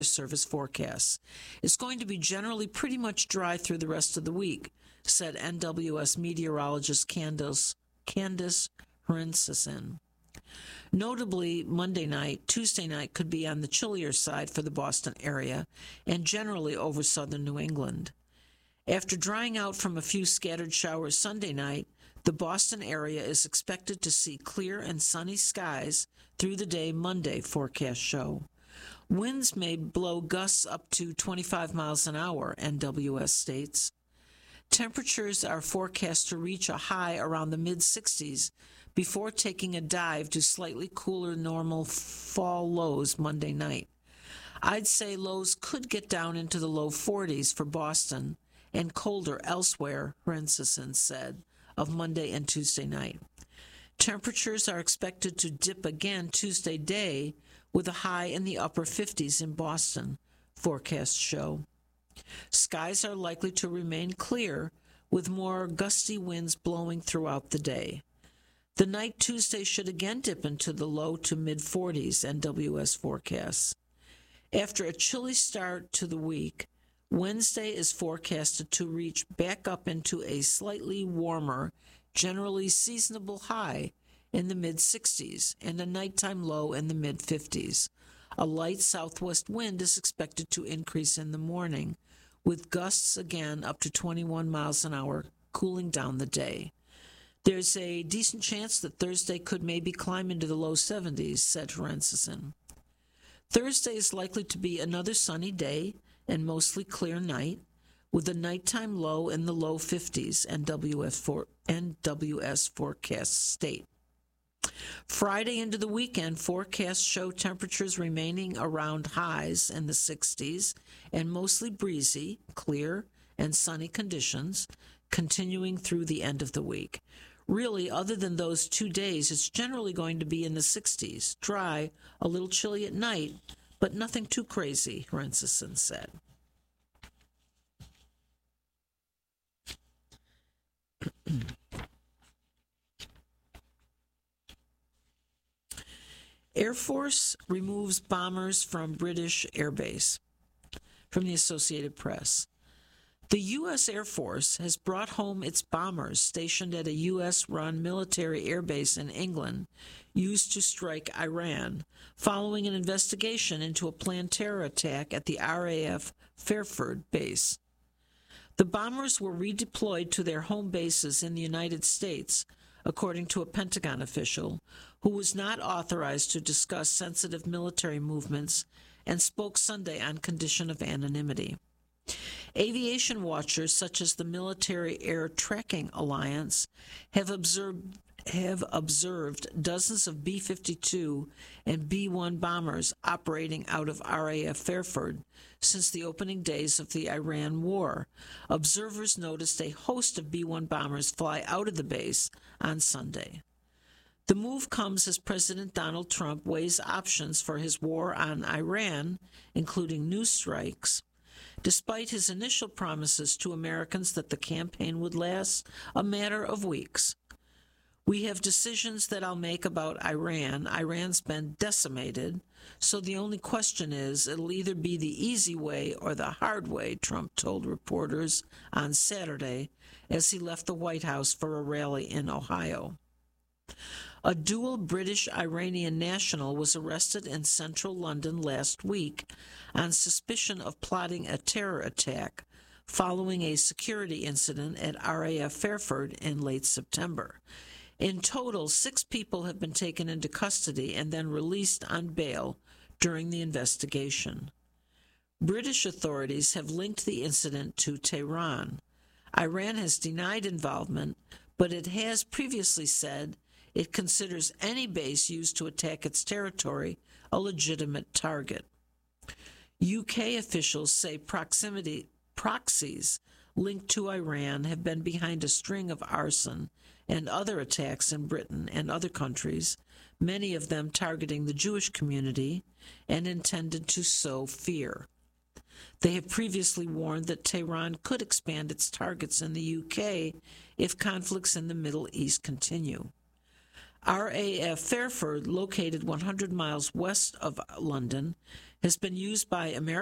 Service forecasts. It's going to be generally pretty much dry through the rest of the week, said NWS meteorologist Candice Hrincison. Notably, Monday night, Tuesday night could be on the chillier side for the Boston area and generally over southern New England. After drying out from a few scattered showers Sunday night, the Boston area is expected to see clear and sunny skies through the day Monday, forecasts show. Winds may blow gusts up to 25 miles an hour, NWS states. Temperatures are forecast to reach a high around the mid-60s before taking a dive to slightly cooler normal fall lows Monday night. I'd say lows could get down into the low 40s for Boston and colder elsewhere, Hrincison said, of Monday and Tuesday night. Temperatures are expected to dip again Tuesday day with a high in the upper 50s in Boston, forecasts show. Skies are likely to remain clear with more gusty winds blowing throughout the day. The night Tuesday should again dip into the low to mid-40s, NWS forecasts. After a chilly start to the week, Wednesday is forecasted to reach back up into a slightly warmer, generally seasonable high in the mid-60s and a nighttime low in the mid-50s. A light southwest wind is expected to increase in the morning, with gusts again up to 21 miles an hour, cooling down the day. There's a decent chance that Thursday could maybe climb into the low 70s, said Hrincison. Thursday is likely to be another sunny day and mostly clear night, with a nighttime low in the low 50s, NWS forecasts state. Friday into the weekend, forecasts show temperatures remaining around highs in the 60s and mostly breezy, clear, and sunny conditions, continuing through the end of the week. Really, other than those 2 days, it's generally going to be in the 60s, dry, a little chilly at night, but nothing too crazy, Hrincison said. Air Force removes bombers from British airbase. From the Associated Press. The U.S. Air Force has brought home its bombers stationed at a U.S.-run military airbase in England used to strike Iran, following an investigation into a planned terror attack at the RAF Fairford base. The bombers were redeployed to their home bases in the United States, according to a Pentagon official, who was not authorized to discuss sensitive military movements and spoke Sunday on condition of anonymity. Aviation watchers such as the Military Air Tracking Alliance have observed dozens of B-52 and B-1 bombers operating out of RAF Fairford since the opening days of the Iran war. Observers noticed a host of B-1 bombers fly out of the base on Sunday. The move comes as President Donald Trump weighs options for his war on Iran, including new strikes, despite his initial promises to Americans that the campaign would last a matter of weeks. We have decisions that I'll make about Iran. Iran's been decimated, so the only question is it'll either be the easy way or the hard way, Trump told reporters on Saturday as he left the White House for a rally in Ohio. A dual British-Iranian national was arrested in central London last week on suspicion of plotting a terror attack following a security incident at RAF Fairford in late September. In total, 6 people have been taken into custody and then released on bail during the investigation. British authorities have linked the incident to Tehran. Iran has denied involvement, but it has previously said it considers any base used to attack its territory a legitimate target. UK officials say proxies linked to Iran have been behind a string of arson and other attacks in Britain and other countries, many of them targeting the Jewish community and intended to sow fear. They have previously warned that Tehran could expand its targets in the UK if conflicts in the Middle East continue. RAF Fairford, located 100 miles west of London, has been used by American